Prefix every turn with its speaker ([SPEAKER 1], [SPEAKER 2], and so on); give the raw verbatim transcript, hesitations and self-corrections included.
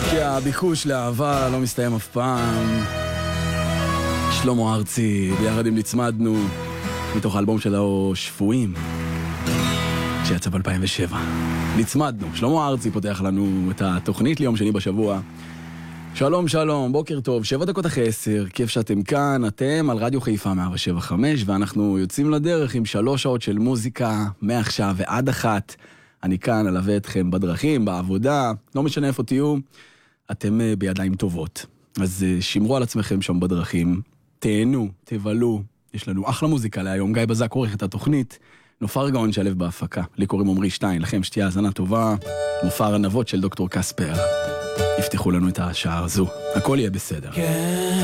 [SPEAKER 1] כי הביקוש לאהבה לא מסתיים אף פעם. שלמה ארצי, ביחד עם נצמדנו, מתוך האלבום שלו שפויים, שיצא ב-אלפיים ושבע. נצמדנו, שלמה ארצי פותח לנו את התוכנית ליום שני בשבוע. שלום שלום, בוקר טוב, שבע דקות אחרי עשר, כיף שאתם כאן, אתם על רדיו חיפה מאה שבע חמש, ואנחנו יוצאים לדרך עם שלוש שעות של מוזיקה, מעכשיו ועד אחת. אני כאן אלווה אתכם בדרכים, בעבודה, לא משנה איפה תהיו, אתם בידיים טובות. אז שמרו על עצמכם שם בדרכים, תהנו, תבלו, יש לנו אחלה מוזיקה להיום, גיא בזק עורך את התוכנית, נופר גאון שלב בהפקה, לי קוראים עמרי שטיין, לכם שתהיה האזנה טובה, מופר הנבות של דוקטור קספר, יפתחו לנו את השעה הזו, הכל יהיה בסדר. כן.